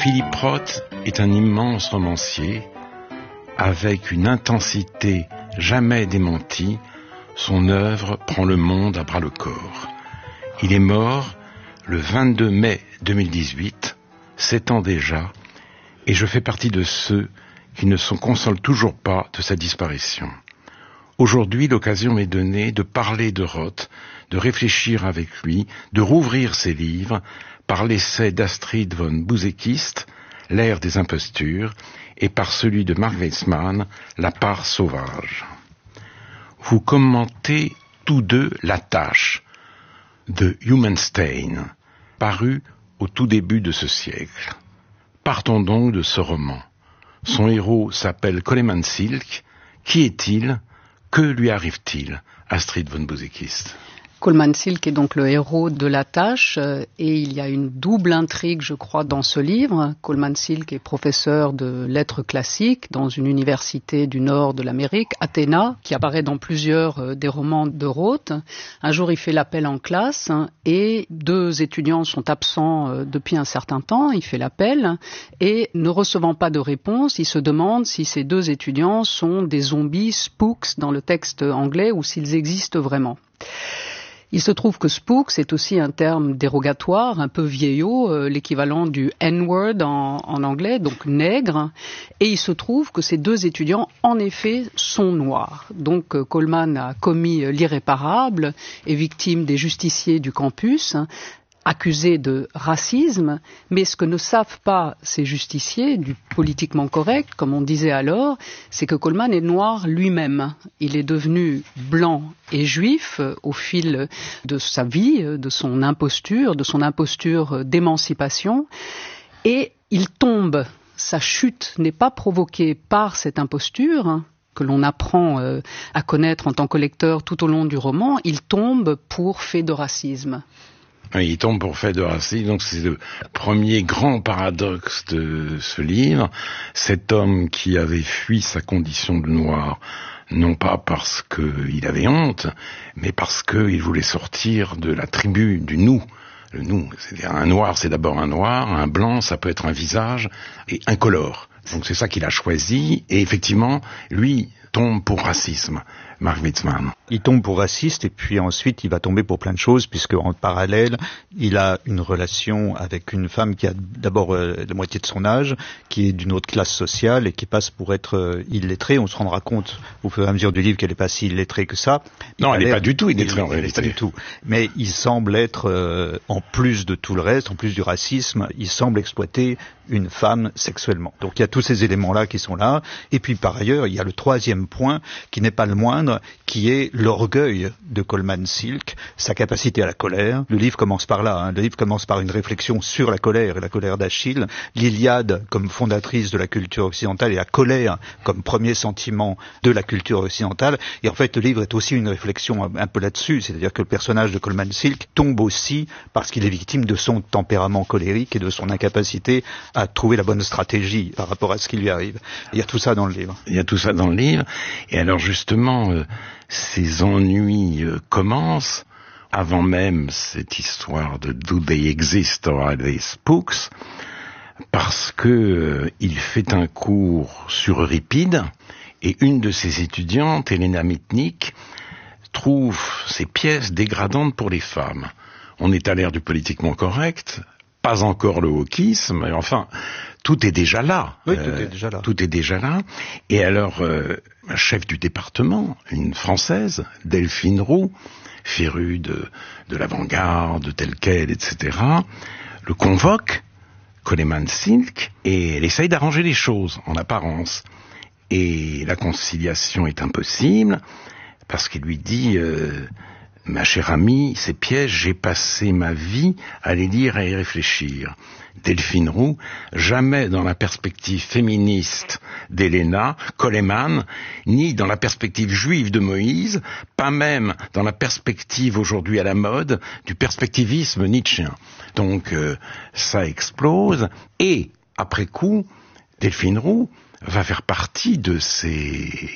Philippe Roth est un immense romancier, avec une intensité jamais démentie. Son œuvre prend le monde à bras-le-corps. Il est mort le 22 mai 2018, 7 ans déjà, et je fais partie de ceux qui ne se consolent toujours pas de sa disparition. Aujourd'hui, l'occasion m'est donnée de parler de Roth, de réfléchir avec lui, de rouvrir ses livres par l'essai d'Astrid von Buzekist, L'ère des impostures, et par celui de Mark Weizmann, La part sauvage. Vous commentez tous deux La tâche, de Human Stain, paru au tout début de ce siècle. Partons donc de ce roman. Son héros s'appelle Coleman Silk. Qui est-il? Que lui arrive-t-il? Astrid von Buzekist. Coleman Silk est donc le héros de La tâche et il y a une double intrigue, je crois, dans ce livre. Coleman Silk est professeur de lettres classiques dans une université du nord de l'Amérique, Athéna, qui apparaît dans plusieurs des romans de Roth. Un jour, il fait l'appel en classe et deux étudiants sont absents depuis un certain temps. Il fait l'appel et ne recevant pas de réponse, il se demande si ces deux étudiants sont des zombies, spooks dans le texte anglais, ou s'ils existent vraiment. Il se trouve que spook, c'est aussi un terme dérogatoire, un peu vieillot, l'équivalent du N-word en anglais, donc nègre. Et il se trouve que ces deux étudiants, en effet, sont noirs. Donc Coleman a commis l'irréparable, est victime des justiciers du campus, accusé de racisme, mais ce que ne savent pas ces justiciers du politiquement correct, comme on disait alors, c'est que Coleman est noir lui-même. Il est devenu blanc et juif au fil de sa vie, de son imposture d'émancipation, et il tombe. Sa chute n'est pas provoquée par cette imposture, que l'on apprend à connaître en tant que lecteur tout au long du roman. Il tombe pour fait de racisme. Il tombe pour fait de racisme, donc c'est le premier grand paradoxe de ce livre. Cet homme qui avait fui sa condition de noir, non pas parce qu'il avait honte, mais parce qu'il voulait sortir de la tribu du nous. Le nous, c'est-à-dire un noir, c'est d'abord un noir, un blanc, ça peut être un visage, et incolore. Donc c'est ça qu'il a choisi, et effectivement, lui tombe pour racisme. Mark Weizmann. Il tombe pour raciste et puis ensuite il va tomber pour plein de choses puisque en parallèle il a une relation avec une femme qui a d'abord la moitié de son âge, qui est d'une autre classe sociale et qui passe pour être illettrée. On se rendra compte au fur et à mesure du livre qu'elle n'est pas si illettrée que ça. Non, elle n'est pas du tout illettrée en réalité. Pas du tout. Mais il semble être, en plus de tout le reste, en plus du racisme, il semble exploiter une femme sexuellement. Donc il y a tous ces éléments-là qui sont là. Et puis par ailleurs, il y a le troisième point qui n'est pas le moindre, qui est l'orgueil de Coleman Silk, sa capacité à la colère. Le livre commence par là, Le livre commence par une réflexion sur la colère et la colère d'Achille. L'Iliade comme fondatrice de la culture occidentale et la colère comme premier sentiment de la culture occidentale. Et en fait, le livre est aussi une réflexion un peu là-dessus, c'est-à-dire que le personnage de Coleman Silk tombe aussi parce qu'il est victime de son tempérament colérique et de son incapacité à trouver la bonne stratégie par rapport à ce qui lui arrive. Il y a tout ça dans le livre. Il y a tout ça dans le livre. Et alors justement, ces ennuis commencent avant même cette histoire de Do they exist or are they spooks, parce que il fait un cours sur Euripide et une de ses étudiantes, Helena Mitnick, trouve ces pièces dégradantes pour les femmes. On est à l'ère du politiquement correct, pas encore le wokisme, mais enfin, tout est déjà là. Oui, tout est déjà là. Tout est déjà là. Et alors, chef du département, une Française, Delphine Roux, férue de l'avant-garde, telle quelle, etc., le convoque, Coleman Silk, et elle essaye d'arranger les choses, en apparence. Et la conciliation est impossible, parce qu'il lui dit... Ma chère amie, ces pièges, j'ai passé ma vie à les lire et à y réfléchir. Delphine Roux, jamais dans la perspective féministe d'Helena, Coleman, ni dans la perspective juive de Moïse, pas même dans la perspective aujourd'hui à la mode du perspectivisme nietzschéen. Donc ça explose, et après coup, Delphine Roux va faire partie de ces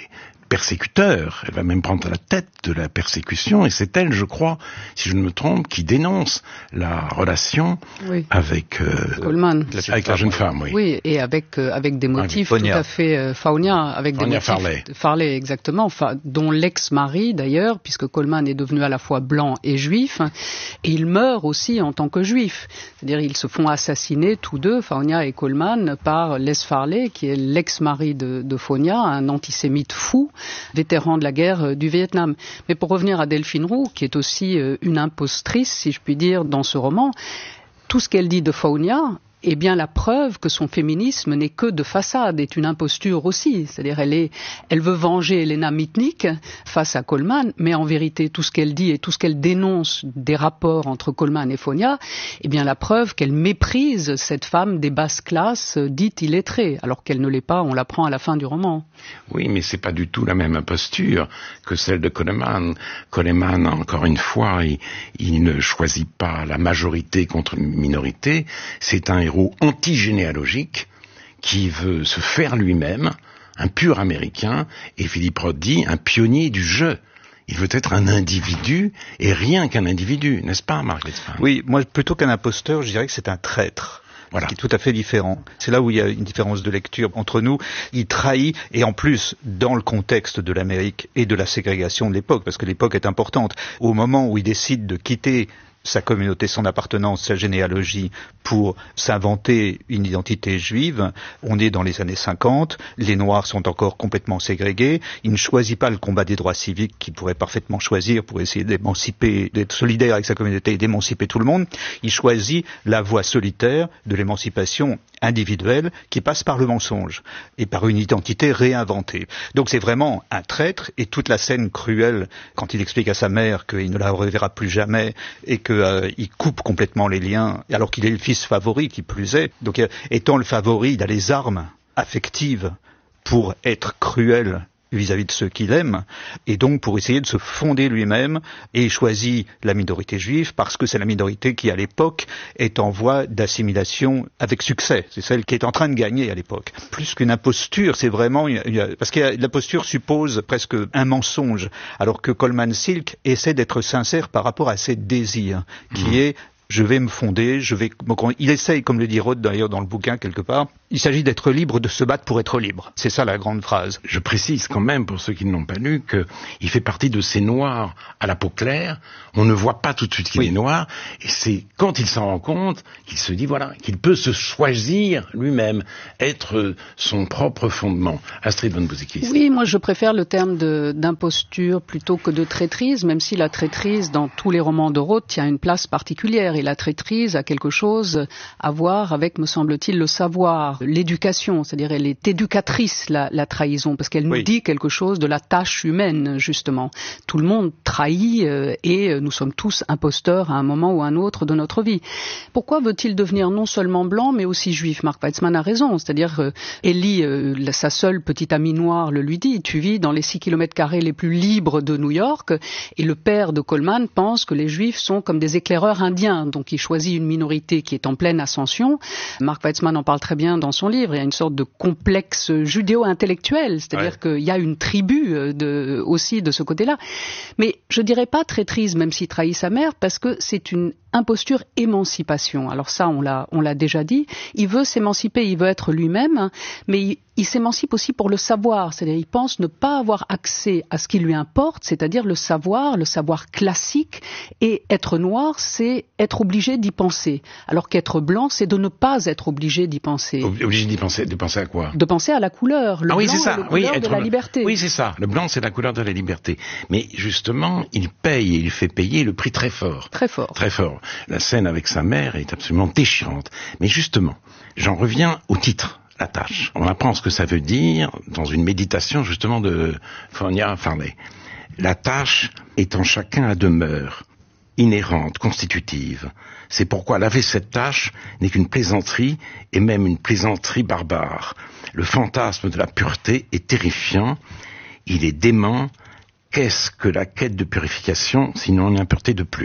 persécuteurs. Elle va même prendre la tête de la persécution, et c'est elle, je crois, si je ne me trompe, qui dénonce la relation avec Coleman, avec la jeune femme. Oui, et avec des motifs tout à fait Faunia, avec des motifs Farley, exactement, dont l'ex-mari d'ailleurs, puisque Coleman est devenu à la fois blanc et juif, et il meurt aussi en tant que juif. C'est-à-dire ils se font assassiner tous deux, Faunia et Coleman, par Les Farley, qui est l'ex-mari de Faunia, un antisémite fou, vétéran de la guerre du Vietnam. Mais pour revenir à Delphine Roux, qui est aussi une impostrice, si je puis dire, dans ce roman, tout ce qu'elle dit de Faunia est bien la preuve que son féminisme n'est que de façade, est une imposture aussi. C'est-à-dire elle veut venger Helena Mitnick face à Coleman, mais en vérité tout ce qu'elle dit et tout ce qu'elle dénonce des rapports entre Coleman et Faunia est bien la preuve qu'elle méprise cette femme des basses classes dite illettrée, alors qu'elle ne l'est pas, on l'apprend à la fin du roman. Oui, mais c'est pas du tout la même imposture que celle de Coleman. Coleman, encore une fois, il ne choisit pas la majorité contre une minorité, c'est un héros antigénéalogique qui veut se faire lui-même, un pur américain, et Philippe Roth dit un pionnier du jeu. Il veut être un individu, et rien qu'un individu, n'est-ce pas, Margaret Spahn ? Oui, moi, plutôt qu'un imposteur, je dirais que c'est un traître. Voilà. Ce qui est tout à fait différent. C'est là où il y a une différence de lecture entre nous. Il trahit, et en plus, dans le contexte de l'Amérique et de la ségrégation de l'époque, parce que l'époque est importante, au moment où il décide de quitter sa communauté, son appartenance, sa généalogie, pour s'inventer une identité juive. On est dans les années 50, les Noirs sont encore complètement ségrégés, il ne choisit pas le combat des droits civiques qu'il pourrait parfaitement choisir pour essayer d'émanciper, d'être solidaire avec sa communauté et d'émanciper tout le monde. Il choisit la voie solitaire de l'émancipation individuelle qui passe par le mensonge et par une identité réinventée. Donc c'est vraiment un traître, et toute la scène cruelle quand il explique à sa mère qu'il ne la reverra plus jamais et qu'il coupe complètement les liens alors qu'il est le fils favori qui plus est. Donc étant le favori, il a les armes affectives pour être cruel vis-à-vis de ceux qu'il aime, et donc pour essayer de se fonder lui-même, et il choisit la minorité juive parce que c'est la minorité qui à l'époque est en voie d'assimilation avec succès, c'est celle qui est en train de gagner à l'époque. Plus qu'une imposture, c'est vraiment parce que l'imposture suppose presque un mensonge, alors que Coleman Silk essaie d'être sincère par rapport à ses désirs, qui est je vais me fonder, il essaye, comme le dit Roth d'ailleurs dans le bouquin quelque part, il s'agit d'être libre, de se battre pour être libre. C'est ça la grande phrase. Je précise quand même, pour ceux qui ne l'ont pas lu, qu'il fait partie de ces noirs à la peau claire. On ne voit pas tout de suite qu'il est noir, et c'est quand il s'en rend compte qu'il se dit voilà, qu'il peut se choisir lui-même, être son propre fondement. Astrid von Bousikis. Oui, moi je préfère le terme d'imposture plutôt que de traîtrise, même si la traîtrise dans tous les romans de Roth tient une place particulière. Et la traîtrise a quelque chose à voir avec, me semble-t-il, le savoir, l'éducation, c'est-à-dire elle est éducatrice, la trahison, parce qu'elle nous dit quelque chose de la tâche humaine, justement. Tout le monde trahit et nous sommes tous imposteurs à un moment ou à un autre de notre vie. Pourquoi veut-il devenir non seulement blanc, mais aussi juif ? Mark Weitzman a raison, c'est-à-dire Ellie, sa seule petite amie noire, le lui dit, tu vis dans les 6 km² les plus libres de New York, et le père de Coleman pense que les juifs sont comme des éclaireurs indiens. Donc il choisit une minorité qui est en pleine ascension. Mark Weitzman en parle très bien dans son livre. Il y a une sorte de complexe judéo-intellectuel, c'est-à-dire qu'il y a une tribu aussi de ce côté-là. Mais je dirais pas traîtrise, même s'il trahit sa mère, parce que c'est une imposture émancipation. Alors ça, on l'a déjà dit. Il veut s'émanciper, il veut être lui-même, mais il s'émancipe aussi pour le savoir. C'est-à-dire, il pense ne pas avoir accès à ce qui lui importe, c'est-à-dire le savoir classique. Et être noir, c'est être obligé d'y penser. Alors qu'être blanc, c'est de ne pas être obligé d'y penser. Obligé d'y penser, de penser à quoi ? De penser à la couleur. Le blanc, c'est la couleur de la liberté. Oui, c'est ça. Le blanc, c'est la couleur de la liberté. Mais justement, il paye et il fait payer le prix très fort. Très fort. Très fort. La scène avec sa mère est absolument déchirante. Mais justement, j'en reviens au titre, la tâche. On apprend ce que ça veut dire dans une méditation justement de Faunia Farley. La tâche est en chacun à demeure, inhérente, constitutive. C'est pourquoi laver cette tâche n'est qu'une plaisanterie, et même une plaisanterie barbare. Le fantasme de la pureté est terrifiant, il est dément. Qu'est-ce que la quête de purification, sinon une impureté de plus ?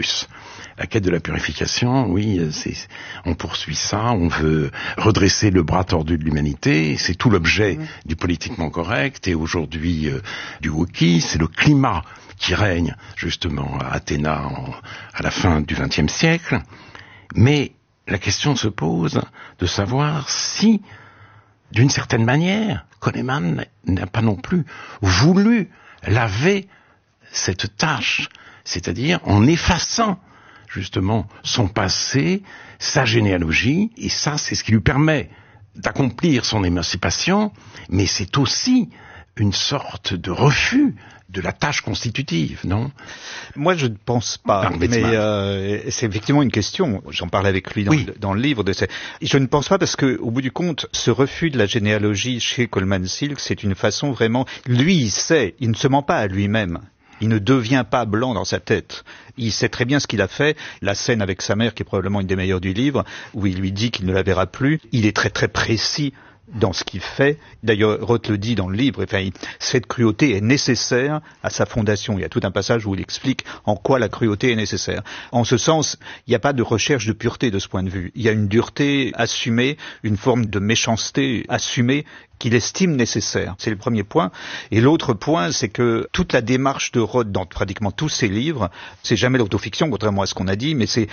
La quête de la purification, oui, on poursuit ça, on veut redresser le bras tordu de l'humanité, c'est tout l'objet du politiquement correct, et aujourd'hui du wokisme, c'est le climat qui règne justement à Athéna à la fin du XXe siècle. Mais la question se pose de savoir si, d'une certaine manière, Coleman n'a pas non plus voulu laver cette tâche, c'est-à-dire en effaçant justement son passé, sa généalogie, et ça c'est ce qui lui permet d'accomplir son émancipation, mais c'est aussi une sorte de refus de la tâche constitutive, non? Moi, je ne pense pas, mais c'est effectivement une question. J'en parle avec lui dans le livre. Je ne pense pas parce que, au bout du compte, ce refus de la généalogie chez Coleman Silk, c'est une façon vraiment. Lui, il sait, il ne se ment pas à lui-même. Il ne devient pas blanc dans sa tête. Il sait très bien ce qu'il a fait. La scène avec sa mère, qui est probablement une des meilleures du livre, où il lui dit qu'il ne la verra plus, il est très très précis dans ce qu'il fait. D'ailleurs, Roth le dit dans le livre, cette cruauté est nécessaire à sa fondation. Il y a tout un passage où il explique en quoi la cruauté est nécessaire. En ce sens, il n'y a pas de recherche de pureté de ce point de vue. Il y a une dureté assumée, une forme de méchanceté assumée qu'il estime nécessaire. C'est le premier point. Et l'autre point, c'est que toute la démarche de Roth dans pratiquement tous ses livres, c'est jamais l'autofiction, contrairement à ce qu'on a dit, mais c'est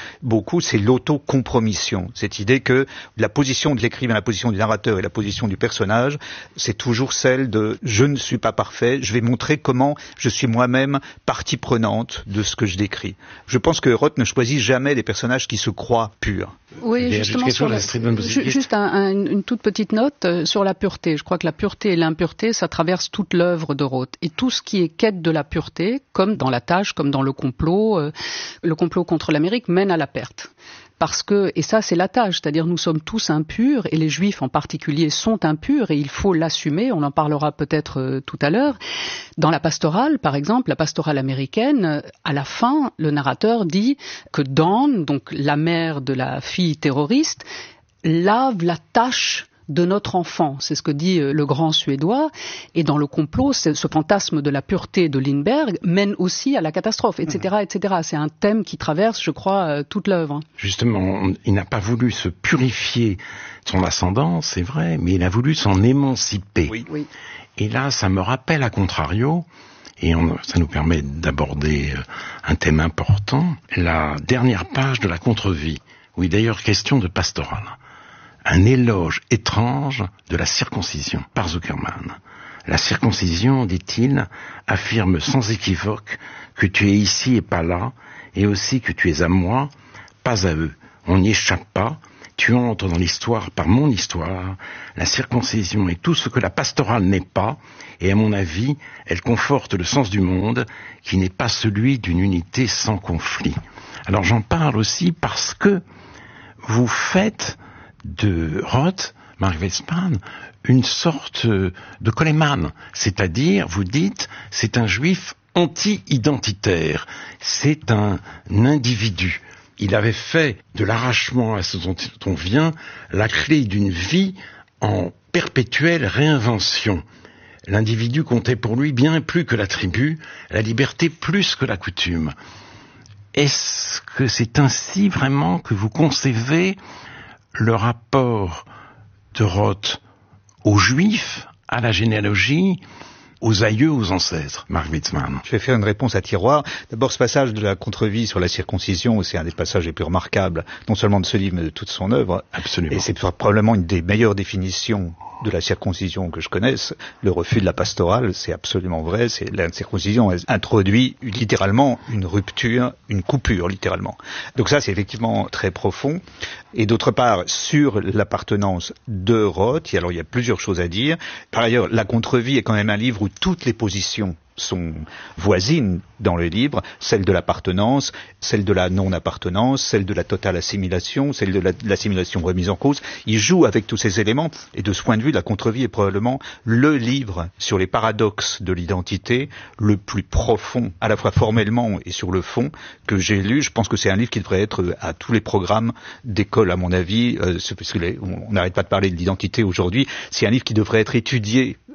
l'autocompromission. Cette idée que la position de l'écrivain, la position du narrateur et la position du personnage, c'est toujours celle de « je ne suis pas parfait, je vais montrer comment je suis moi-même partie prenante de ce que je décris ». Je pense que Roth ne choisit jamais des personnages qui se croient purs. Oui, justement, juste une toute petite note sur la pureté. Je crois que la pureté et l'impureté, ça traverse toute l'œuvre de Roth. Et tout ce qui est quête de la pureté, comme dans La Tâche, comme dans le complot contre l'Amérique, mène à la perte. Parce que, et ça c'est la tâche, c'est-à-dire nous sommes tous impurs, et les Juifs en particulier sont impurs, et il faut l'assumer, on en parlera peut-être tout à l'heure. Dans la pastorale, par exemple, la pastorale américaine, à la fin, le narrateur dit que Dawn, donc la mère de la fille terroriste, lave la tâche de notre enfant, c'est ce que dit le grand Suédois, et dans le complot, ce fantasme de la pureté de Lindbergh mène aussi à la catastrophe, etc., etc. C'est un thème qui traverse, je crois, toute l'œuvre. Justement, il n'a pas voulu se purifier de son ascendance, c'est vrai, mais il a voulu s'en émanciper. Oui. Et là, ça me rappelle, à contrario, et ça nous permet d'aborder un thème important, la dernière page de la Contre-vie, où il est d'ailleurs question de pastorale. Un éloge étrange de la circoncision par Zuckerman. La circoncision, dit-il, affirme sans équivoque que tu es ici et pas là, et aussi que tu es à moi, pas à eux. On n'y échappe pas, tu entres dans l'histoire par mon histoire. La circoncision est tout ce que la pastorale n'est pas, et à mon avis, elle conforte le sens du monde, qui n'est pas celui d'une unité sans conflit. Alors j'en parle aussi parce que vous faites de Roth, Mark Weizmann, une sorte de Coleman, c'est-à-dire, vous dites, c'est un juif anti-identitaire, c'est un individu. Il avait fait de l'arrachement à ce dont on vient la clé d'une vie en perpétuelle réinvention. L'individu comptait pour lui bien plus que la tribu, la liberté plus que la coutume. Est-ce que c'est ainsi vraiment que vous concevez le rapport de Roth aux Juifs, à la généalogie, aux aïeux, aux ancêtres, Mark Weizmann? Je vais faire une réponse à tiroir. D'abord, ce passage de la Contre-vie sur la circoncision, c'est un des passages les plus remarquables, non seulement de ce livre, mais de toute son œuvre. Absolument. Et c'est probablement une des meilleures définitions de la circoncision que je connaisse. Le refus de la pastorale, c'est absolument vrai. La circoncision introduit littéralement une rupture, une coupure, littéralement. Donc ça, c'est effectivement très profond. Et d'autre part, sur l'appartenance de Roth, alors il y a plusieurs choses à dire. Par ailleurs, La Contre-vie est quand même un livre où toutes les positions sont voisines dans le livre, celle de l'appartenance, celle de la non-appartenance, celle de la totale assimilation, celle de l'assimilation remise en cause. Il joue avec tous ces éléments, et de ce point de vue, La Contre-vie est probablement le livre sur les paradoxes de l'identité le plus profond, à la fois formellement et sur le fond, que j'ai lu. Je pense que c'est un livre qui devrait être à tous les programmes d'école, à mon avis, parce qu'on n'arrête pas de parler de l'identité aujourd'hui. C'est un livre qui devrait être étudié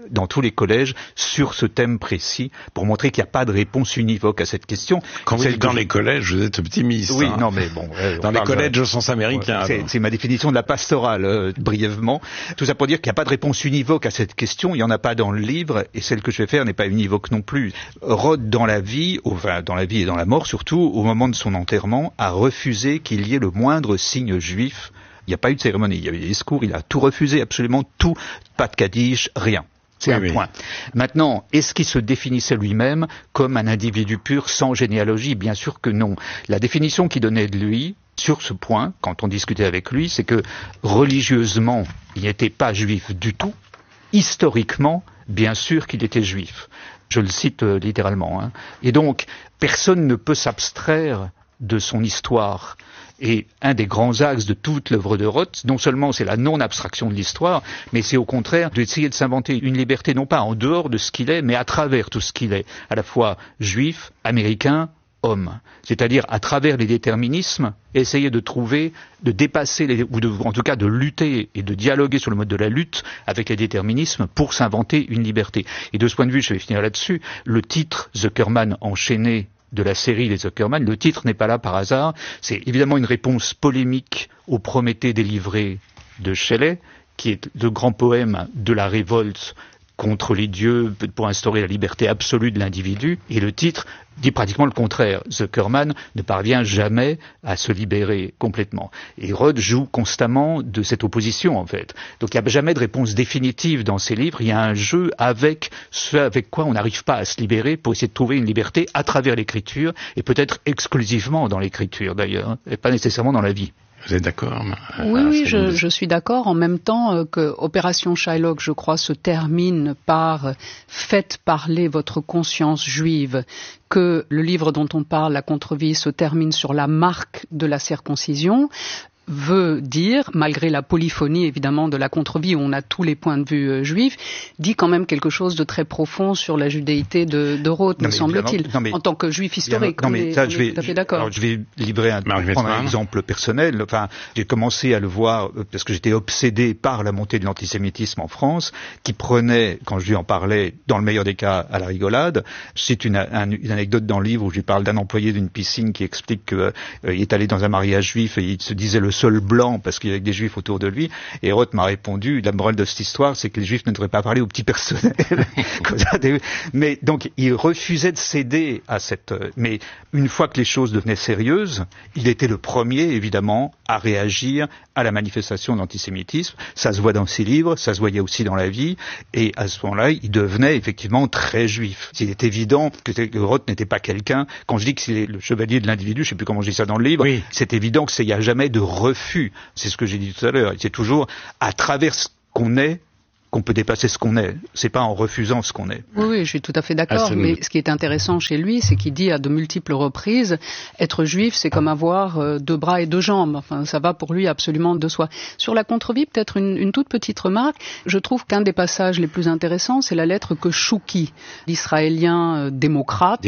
dans tous les collèges sur ce thème précis pour montrer qu'il n'y a pas de réponse univoque à cette question. Quand vous dites dans les collèges, vous êtes optimiste. Oui, hein. Non mais bon. Dans les collèges au sens américain. C'est ma définition de la pastorale, brièvement. Tout ça pour dire qu'il n'y a pas de réponse univoque à cette question. Il n'y en a pas dans le livre et celle que je vais faire n'est pas univoque non plus. Rhodes, dans la vie et dans la mort surtout, au moment de son enterrement, a refusé qu'il y ait le moindre signe juif. Il n'y a pas eu de cérémonie, il y a eu des discours, il a tout refusé, absolument tout, pas de kaddish, rien. C'est un point. Maintenant, est-ce qu'il se définissait lui-même comme un individu pur sans généalogie? Bien sûr que non. La définition qu'il donnait de lui, sur ce point, quand on discutait avec lui, c'est que religieusement, il n'était pas juif du tout. Historiquement, bien sûr qu'il était juif. Je le cite littéralement. Hein. Et donc, personne ne peut s'abstraire de son histoire. Et un des grands axes de toute l'œuvre de Roth, non seulement c'est la non-abstraction de l'histoire, mais c'est au contraire d'essayer de s'inventer une liberté, non pas en dehors de ce qu'il est, mais à travers tout ce qu'il est, à la fois juif, américain, homme. C'est-à-dire à travers les déterminismes, essayer de trouver, de dépasser, en tout cas de lutter et de dialoguer sur le mode de la lutte avec les déterminismes pour s'inventer une liberté. Et de ce point de vue, je vais finir là-dessus, le titre Zuckerman enchaîné de la série Les Zuckerman, le titre n'est pas là par hasard, c'est évidemment une réponse polémique au Prométhée délivré de Shelley, qui est le grand poème de la révolte contre les dieux pour instaurer la liberté absolue de l'individu, et le titre dit pratiquement le contraire. Zuckerman ne parvient jamais à se libérer complètement. Et Rhodes joue constamment de cette opposition, en fait. Donc il n'y a jamais de réponse définitive dans ses livres, il y a un jeu avec ce avec quoi on n'arrive pas à se libérer pour essayer de trouver une liberté à travers l'écriture, et peut-être exclusivement dans l'écriture d'ailleurs, et pas nécessairement dans la vie. Vous êtes d'accord? Oui, je suis d'accord. En même temps que Opération Shylock, je crois, se termine par « Faites parler votre conscience juive », que le livre dont on parle, La Contre-vie, se termine sur la marque de la circoncision, veut dire, malgré la polyphonie évidemment de La Contre-vie où on a tous les points de vue juifs, dit quand même quelque chose de très profond sur la judéité de Rhodes, me semble-t-il, en tant que juif historique. Non mais ça, je vais tout à fait d'accord. Alors, je vais livrer prendre un exemple personnel. Enfin, j'ai commencé à le voir parce que j'étais obsédé par la montée de l'antisémitisme en France, qui prenait, quand je lui en parlais, dans le meilleur des cas, à la rigolade. C'est une anecdote dans le livre où je lui parle d'un employé d'une piscine qui explique qu'il est allé dans un mariage juif et il se disait le seul blanc parce qu'il y avait des juifs autour de lui, et Roth m'a répondu, la morale de cette histoire c'est que les juifs ne devraient pas parler au petit personnel. Mais donc il refusait de céder à cette, mais une fois que les choses devenaient sérieuses, il était le premier évidemment à réagir à la manifestation d'antisémitisme. Ça se voit dans ses livres, ça se voyait aussi dans la vie, et à ce moment-là il devenait effectivement très juif. Il est évident que Roth n'était pas quelqu'un, quand je dis que c'est le chevalier de l'individu, je sais plus comment je dis ça dans le livre, oui. C'est évident qu'il n'y a jamais de refus, c'est ce que j'ai dit tout à l'heure, c'est toujours à travers ce qu'on est qu'on peut dépasser ce qu'on est. C'est pas en refusant ce qu'on est. Oui, je suis tout à fait d'accord. Mais ce qui est intéressant chez lui, c'est qu'il dit à de multiples reprises, être juif, c'est comme avoir deux bras et deux jambes. Enfin, ça va pour lui absolument de soi. Sur La Contre-vie, peut-être une toute petite remarque. Je trouve qu'un des passages les plus intéressants, c'est la lettre que Chouki, l'Israélien démocrate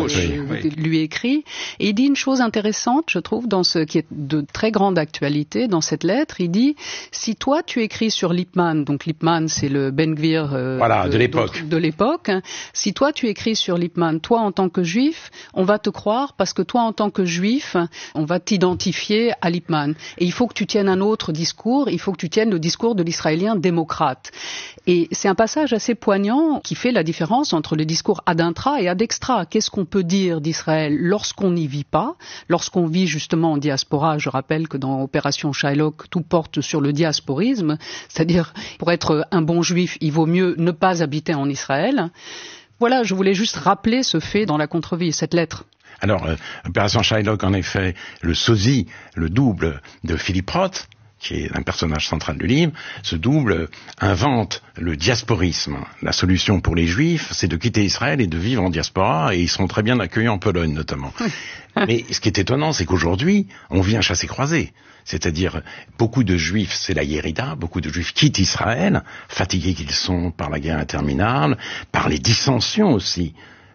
lui écrit. Et il dit une chose intéressante, je trouve, dans ce qui est de très grande actualité, dans cette lettre. Il dit, si toi tu écris sur Lippmann, donc Lippmann, c'est le Ben Gvir de l'époque. Si toi tu écris sur Lippmann, toi en tant que juif, on va te croire parce que toi en tant que juif, on va t'identifier à Lippmann. Et il faut que tu tiennes un autre discours, il faut que tu tiennes le discours de l'Israélien démocrate. Et c'est un passage assez poignant qui fait la différence entre le discours ad intra et ad extra. Qu'est-ce qu'on peut dire d'Israël lorsqu'on n'y vit pas, lorsqu'on vit justement en diaspora? Je rappelle que dans Opération Shylock, tout porte sur le diasporisme, c'est-à-dire pour être un bon juif, il vaut mieux ne pas habiter en Israël. Voilà, je voulais juste rappeler ce fait dans La Contre-vie, cette lettre. Alors, Opération Shylock, en effet, le sosie, le double de Philippe Roth, qui est un personnage central du livre, ce double invente le diasporisme. La solution pour les Juifs, c'est de quitter Israël et de vivre en diaspora, et ils seront très bien accueillis en Pologne, notamment. Mais ce qui est étonnant, c'est qu'aujourd'hui, on vient chasser-croiser. C'est-à-dire, beaucoup de Juifs, c'est la Yérida, beaucoup de Juifs quittent Israël, fatigués qu'ils sont par la guerre interminable, par les dissensions aussi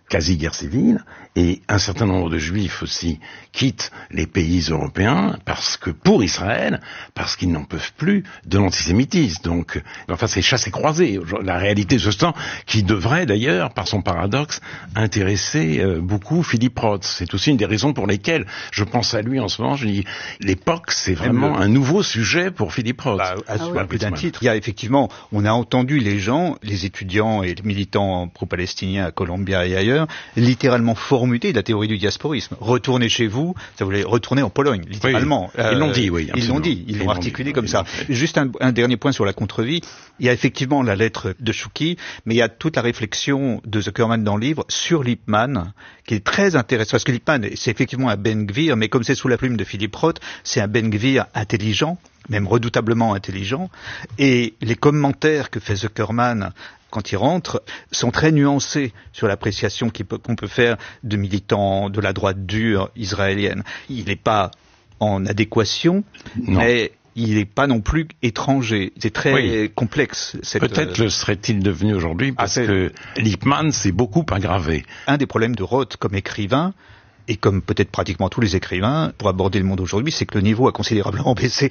quasi-guerre civile, et un certain nombre de Juifs aussi quittent les pays européens pour Israël, parce qu'ils n'en peuvent plus de l'antisémitisme. Donc, enfin, c'est chassé-croisé. La réalité de ce temps qui devrait d'ailleurs, par son paradoxe, intéresser beaucoup Philippe Roth. C'est aussi une des raisons pour lesquelles je pense à lui en ce moment. Je dis, l'époque, c'est vraiment un nouveau sujet pour Philippe Roth. À plus d'un titre. Il y a effectivement, on a entendu les gens, les étudiants et les militants pro-palestiniens à Columbia et ailleurs, littéralement formuler la théorie du diasporisme. Retournez chez vous, ça voulait retourner en Pologne, littéralement. Oui, ils l'ont dit, oui. Ils l'ont articulé comme ça. Juste un dernier point sur la contre-vie. Il y a effectivement la lettre de Chouki, mais il y a toute la réflexion de Zuckerman dans le livre sur Lippmann, qui est très intéressante. Parce que Lippmann, c'est effectivement un Ben-Gvir, mais comme c'est sous la plume de Philippe Roth, c'est un Ben-Gvir intelligent, même redoutablement intelligent. Et les commentaires que fait Zuckerman quand il rentre, sont très nuancés sur l'appréciation qu'on peut faire de militants de la droite dure israélienne. Il n'est pas en adéquation, mais il n'est pas non plus étranger. C'est très complexe. Peut-être le serait-il devenu aujourd'hui, parce que Lippmann s'est beaucoup aggravé. Un des problèmes de Roth comme écrivain, et comme peut-être pratiquement tous les écrivains, pour aborder le monde aujourd'hui, c'est que le niveau a considérablement baissé.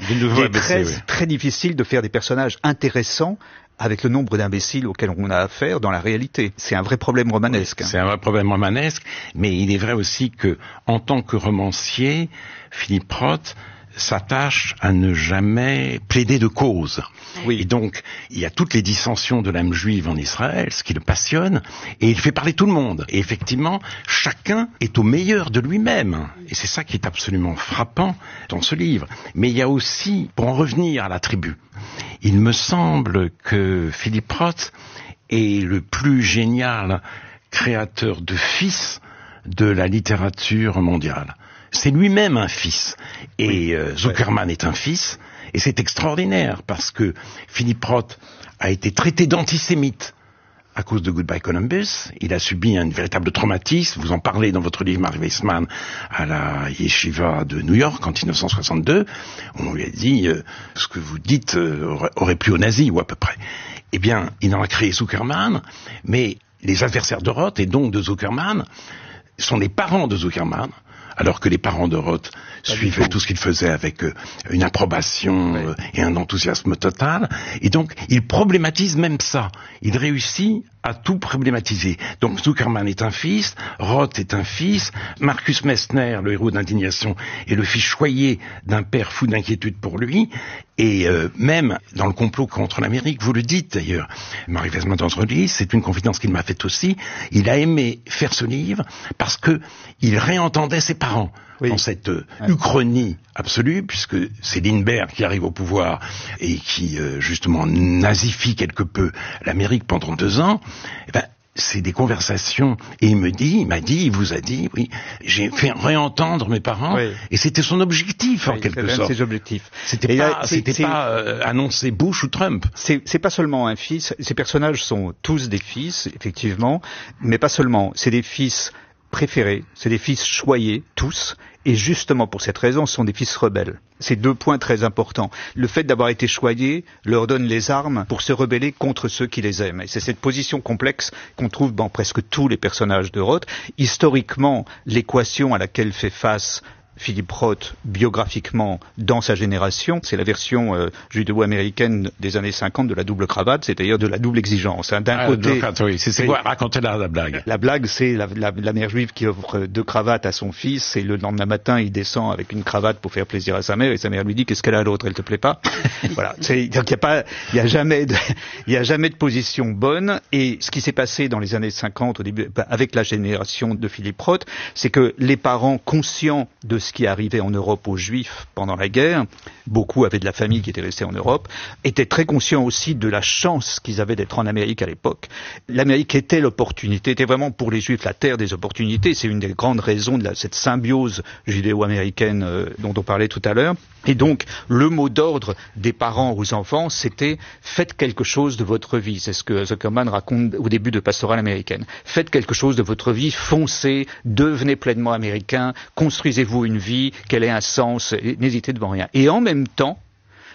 Très difficile de faire des personnages intéressants avec le nombre d'imbéciles auxquels on a affaire dans la réalité. C'est un vrai problème romanesque. C'est un vrai problème romanesque, mais il est vrai aussi que, en tant que romancier, Philippe Roth s'attache à ne jamais plaider de cause. Oui. Et donc, il y a toutes les dissensions de l'âme juive en Israël, ce qui le passionne, et il fait parler tout le monde. Et effectivement, chacun est au meilleur de lui-même. Et c'est ça qui est absolument frappant dans ce livre. Mais il y a aussi, pour en revenir à la tribu, il me semble que Philippe Roth est le plus génial créateur de fils de la littérature mondiale. C'est lui-même un fils. Et Zuckerman est un fils. Et c'est extraordinaire parce que Philippe Roth a été traité d'antisémite à cause de Goodbye Columbus. Il a subi un véritable traumatisme. Vous en parlez dans votre livre, Mark Weissman, à la Yeshiva de New York en 1962. On lui a dit ce que vous dites aurait plu aux nazis, ou à peu près. Eh bien, il en a créé Zuckerman, mais les adversaires de Roth, et donc de Zuckerman, sont les parents de Zuckerman, alors que les parents de Roth suivaient tout ce qu'il faisait avec une approbation et un enthousiasme total. Et donc, il problématise même ça. Il réussit à tout problématiser. Donc, Zuckerman est un fils, Roth est un fils, Marcus Messner, le héros d'Indignation, est le fils choyé d'un père fou d'inquiétude pour lui. Et même dans le complot contre l'Amérique, vous le dites d'ailleurs, Marie Weissman dans votre livre, c'est une confidence qu'il m'a faite aussi, il a aimé faire ce livre parce que il réentendait ses parents dans cette uchronie absolue, puisque c'est Lindbergh qui arrive au pouvoir et qui justement nazifie quelque peu l'Amérique pendant 2 ans. Eh ben, c'est des conversations, et il vous a dit, oui, j'ai fait réentendre mes parents, et c'était son objectif, en quelque sorte. Ses objectifs. C'était pas annoncer Bush ou Trump. C'est pas seulement un fils, ces personnages sont tous des fils, effectivement, mais pas seulement, c'est des fils préférés, c'est des fils choyés, tous, et justement pour cette raison, ce sont des fils rebelles. C'est 2 points très importants. Le fait d'avoir été choyés leur donne les armes pour se rebeller contre ceux qui les aiment. Et c'est cette position complexe qu'on trouve dans presque tous les personnages de Roth. Historiquement, l'équation à laquelle fait face Philippe Roth, biographiquement, dans sa génération, c'est la version judéo-américaine des années 50 de la double cravate, c'est-à-dire de la double exigence. D'un côté, c'est quoi? Racontez la blague. La blague, c'est la mère juive qui offre 2 cravates à son fils, et le lendemain matin, il descend avec une cravate pour faire plaisir à sa mère, et sa mère lui dit, qu'est-ce qu'elle a à l'autre? Elle te plaît pas? Voilà. Donc il y a jamais de position bonne, et ce qui s'est passé dans les années 50, au début, avec la génération de Philippe Roth, c'est que les parents, conscients de ce qui arrivait en Europe aux Juifs pendant la guerre, beaucoup avaient de la famille qui était restée en Europe, étaient très conscients aussi de la chance qu'ils avaient d'être en Amérique à l'époque. L'Amérique était l'opportunité, était vraiment pour les Juifs la terre des opportunités. C'est une des grandes raisons de cette symbiose judéo-américaine dont on parlait tout à l'heure. Et donc, le mot d'ordre des parents aux enfants, c'était « faites quelque chose de votre vie ». C'est ce que Zuckerman raconte au début de Pastorale américaine. Faites quelque chose de votre vie, foncez, devenez pleinement américain, construisez-vous une vie, qu'elle ait un sens, n'hésitez devant rien. Et en même temps,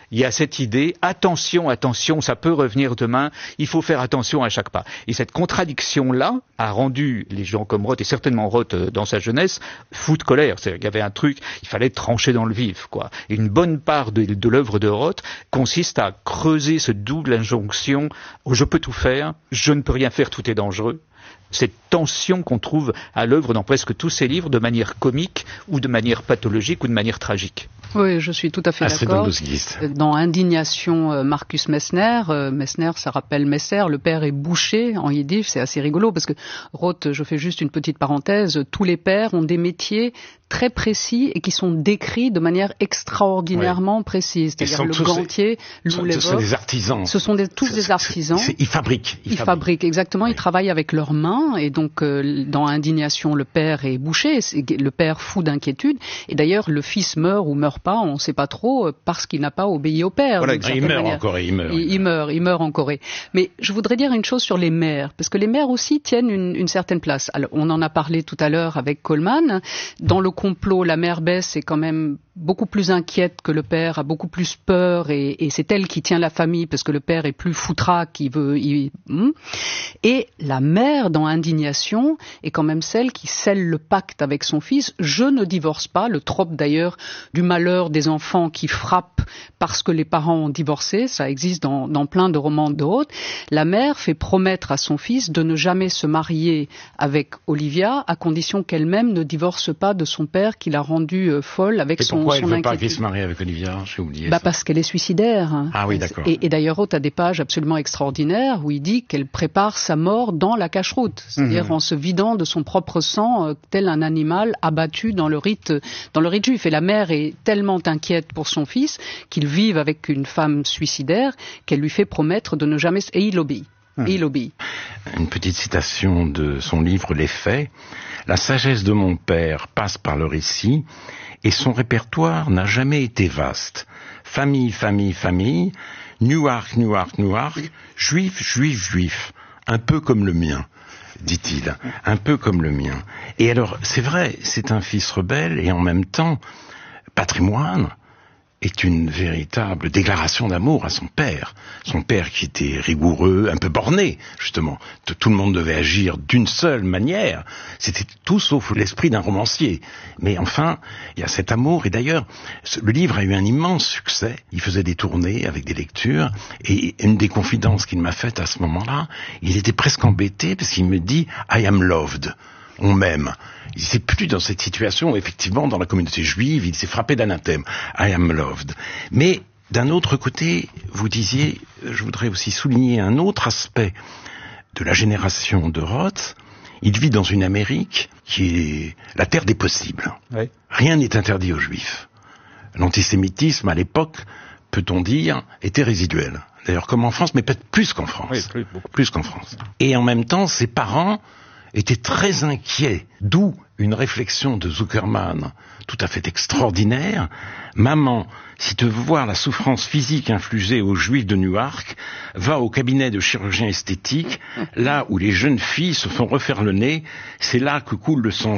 il y a cette idée, attention, ça peut revenir demain, il faut faire attention à chaque pas. Et cette contradiction-là a rendu les gens comme Roth, et certainement Roth dans sa jeunesse, fou de colère. C'est-à-dire qu'il y avait un truc, il fallait trancher dans le vif, quoi. Et une bonne part de l'œuvre de Roth consiste à creuser ce double injonction, où je peux tout faire, je ne peux rien faire, tout est dangereux. Cette tension qu'on trouve à l'œuvre dans presque tous ses livres, de manière comique, ou de manière pathologique, ou de manière tragique. Oui, je suis tout à fait d'accord. Dans Indignation, Marcus Messner, Messner, ça rappelle Messer, le père est boucher en yiddish, c'est assez rigolo parce que Roth, je fais juste une petite parenthèse, tous les pères ont des métiers très précis et qui sont décrits de manière extraordinairement précise. C'est-à-dire le gantier, ce sont des artisans. Ce sont tous des artisans. Ils fabriquent. Ils fabriquent, exactement. Oui. Ils travaillent avec leurs mains et donc dans Indignation, le père est boucher, le père fou d'inquiétude. Et d'ailleurs, le fils meurt ou meurt pas, on ne sait pas trop, parce qu'il n'a pas obéi au père. Voilà, il meurt en Corée. Il meurt en Corée. Mais je voudrais dire une chose sur les mères, parce que les mères aussi tiennent une certaine place. Alors, on en a parlé tout à l'heure avec Coleman. Dans le complot, la mère Bess est quand même beaucoup plus inquiète que le père, a beaucoup plus peur et c'est elle qui tient la famille parce que le père est plus foutraque, Et la mère dans Indignation est quand même celle qui scelle le pacte avec son fils. Je ne divorce pas, le trope d'ailleurs du malheur des enfants qui frappent parce que les parents ont divorcé, ça existe dans plein de romans de Roth. La mère fait promettre à son fils de ne jamais se marier avec Olivia à condition qu'elle-même ne divorce pas de son père qui l'a rendue folle avec son pourquoi elle ne veut pas qu'il se marie avec Olivia? J'ai oublié ça. Parce qu'elle est suicidaire. Ah oui, d'accord. Et d'ailleurs, Roth a des pages absolument extraordinaires où il dit qu'elle prépare sa mort dans la cache-route, c'est-à-dire en se vidant de son propre sang, tel un animal abattu dans le rite juif. Et la mère est tellement inquiète pour son fils qu'il vive avec une femme suicidaire qu'elle lui fait promettre de ne jamais... Et il obéit. Et il obéit. Une petite citation de son livre Les Faits. La sagesse de mon père passe par le récit et son répertoire n'a jamais été vaste. Famille, famille, famille, Newark, Newark, Newark, juif, juif, juif, un peu comme le mien, dit-il, un peu comme le mien. Et alors, c'est vrai, c'est un fils rebelle et en même temps, patrimoine est une véritable déclaration d'amour à son père. Son père qui était rigoureux, un peu borné, justement. Tout le monde devait agir d'une seule manière. C'était tout sauf l'esprit d'un romancier. Mais enfin, il y a cet amour. Et d'ailleurs, le livre a eu un immense succès. Il faisait des tournées avec des lectures. Et une des confidences qu'il m'a faites à ce moment-là, il était presque embêté parce qu'il me dit « I am loved ». On m'aime. Il s'est plus dans cette situation, effectivement, dans la communauté juive, il s'est frappé d'anathème. I am loved. Mais, d'un autre côté, vous disiez, je voudrais aussi souligner un autre aspect de la génération de Roth. Il vit dans une Amérique qui est la terre des possibles. Oui. Rien n'est interdit aux Juifs. L'antisémitisme, à l'époque, peut-on dire, était résiduel. D'ailleurs, comme en France, mais peut-être plus qu'en France. Oui, beaucoup plus qu'en France. Et en même temps, ses parents était très inquiet, d'où une réflexion de Zuckerman tout à fait extraordinaire. Maman, si tu veux voir la souffrance physique infligée aux Juifs de Newark, va au cabinet de chirurgien esthétique, là où les jeunes filles se font refaire le nez, c'est là que coule le sang